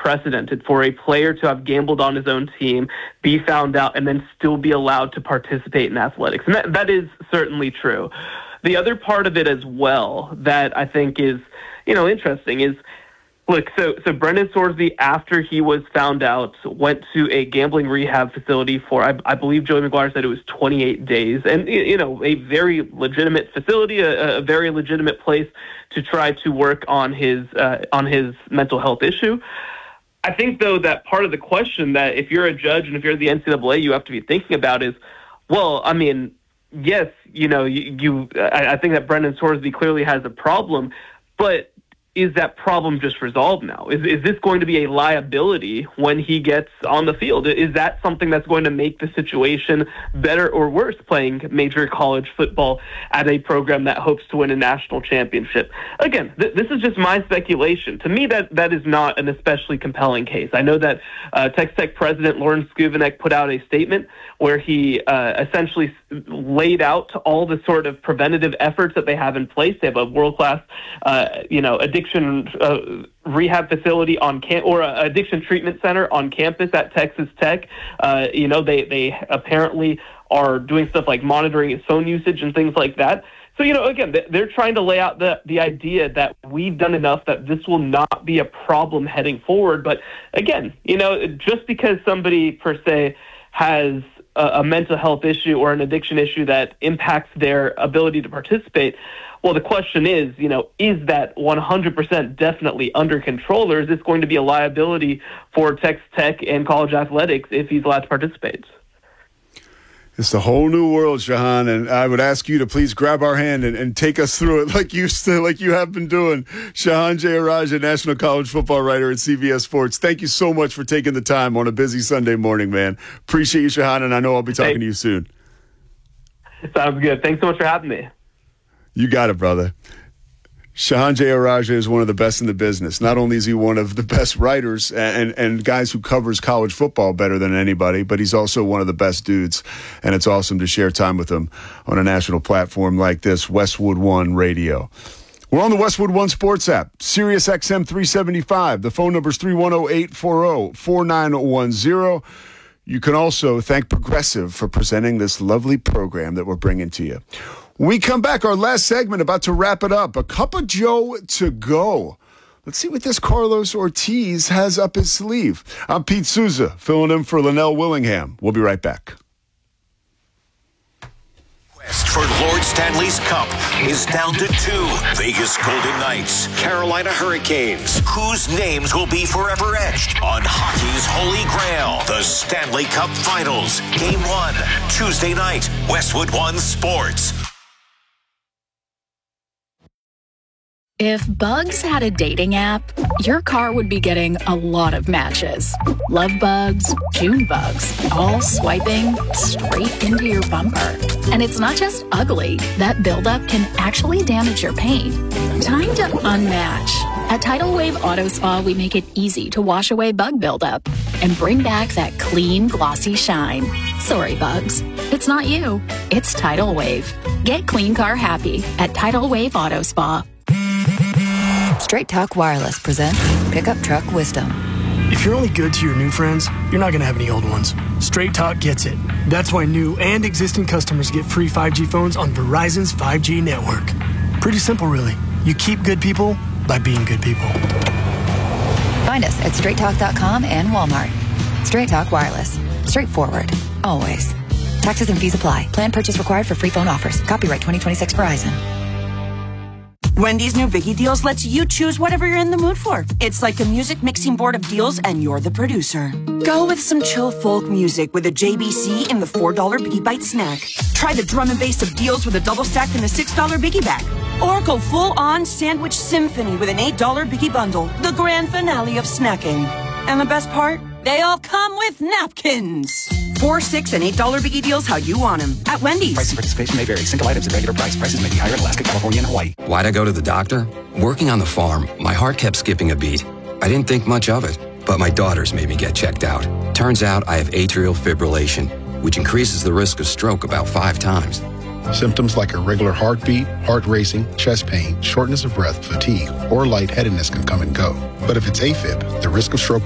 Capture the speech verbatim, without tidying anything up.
unprecedented for a player to have gambled on his own team, be found out, and then still be allowed to participate in athletics. And that, that is certainly true. The other part of it as well that I think is, you know, interesting is, look, so so Brendan Sorsby, after he was found out, went to a gambling rehab facility for, I, I believe Joey McGuire said it was twenty-eight days. And, you know, a very legitimate facility, a, a very legitimate place to try to work on his uh, on his mental health issue. I think, though, that part of the question that if you're a judge and if you're the N C double A, you have to be thinking about is, well, I mean, yes, you know, you, you I, I think that Brendan Sorsby clearly has a problem, but is that problem just resolved now? Is is this going to be a liability when he gets on the field? Is that something that's going to make the situation better or worse playing major college football at a program that hopes to win a national championship? Again, th- this is just my speculation. To me, that, that is not an especially compelling case. I know that uh, Texas Tech President Lauren Skuvenek put out a statement where he uh, essentially laid out all the sort of preventative efforts that they have in place. They have a world-class, uh, you know, addiction uh, rehab facility on camp, or a addiction treatment center on campus at Texas Tech. Uh, you know, they they apparently are doing stuff like monitoring his phone usage and things like that. So, you know, again, they're trying to lay out the, the idea that we've done enough that this will not be a problem heading forward. But again, you know, just because somebody per se has a, a mental health issue or an addiction issue that impacts their ability to participate, well, the question is, you know, is that one hundred percent definitely under control, or is this going to be a liability for Texas Tech and college athletics if he's allowed to participate? It's a whole new world, Shahan, and I would ask you to please grab our hand and, and take us through it like you still, like you have been doing. Shahan Jeyarajah, national college football writer at C B S Sports. Thank you so much for taking the time on a busy Sunday morning, man. Appreciate you, Shahan, and I know I'll be talking hey. to you soon. Sounds good. Thanks so much for having me. You got it, brother. Shahan Jeyarajah is one of the best in the business. Not only is he one of the best writers and, and guys who covers college football better than anybody, but he's also one of the best dudes. And it's awesome to share time with him on a national platform like this, Westwood One Radio. We're on the Westwood One Sports app, Sirius X M three seventy-five. The phone number is three one zero, eight four zero, four nine one zero. You can also thank Progressive for presenting this lovely program that we're bringing to you. When we come back, our last segment, about to wrap it up. A cup of Joe to go. Let's see what this Carlos Ortiz has up his sleeve. I'm Pete Souza, filling in for Linnell Willingham. We'll be right back. Quest for Lord Stanley's Cup is down to two. Vegas Golden Knights, Carolina Hurricanes. Whose names will be forever etched on hockey's holy grail? The Stanley Cup Finals. Game one, Tuesday night, Westwood One Sports. If Bugs had a dating app, your car would be getting a lot of matches. Love bugs, June bugs, all swiping straight into your bumper. And it's not just ugly. That buildup can actually damage your paint. Time to unmatch. At Tidal Wave Auto Spa, we make it easy to wash away bug buildup and bring back that clean, glossy shine. Sorry, bugs. It's not you. It's Tidal Wave. Get clean car happy at Tidal Wave Auto Spa. Straight Talk Wireless presents Pickup Truck Wisdom. If you're only good to your new friends, you're not going to have any old ones. Straight Talk gets it. That's why new and existing customers get free five G phones on Verizon's five G network. Pretty simple, really. You keep good people by being good people. Find us at straight talk dot com and Walmart. Straight Talk Wireless. Straightforward. Always. Taxes and fees apply. Plan purchase required for free phone offers. Copyright twenty twenty-six Verizon. Wendy's new Biggie Deals lets you choose whatever you're in the mood for. It's like a music mixing board of deals, and you're the producer. Go with some chill folk music with a J B C in the four dollar Biggie Bite snack. Try the drum and bass of deals with a double stack in the six dollar Biggie bag. Or go full-on sandwich symphony with an eight dollar Biggie bundle, the grand finale of snacking. And the best part? They all come with napkins. Four, six, and eight dollar Biggie Deals how you want them at Wendy's. Price and participation may vary. Single items at regular price. Prices may be higher in Alaska, California, and Hawaii. Why'd I go to the doctor? Working on the farm, my heart kept skipping a beat. I didn't think much of it, but my daughters made me get checked out. Turns out I have atrial fibrillation, which increases the risk of stroke about five times. Symptoms like irregular heartbeat, heart racing, chest pain, shortness of breath, fatigue, or lightheadedness can come and go. But if it's AFib, the risk of stroke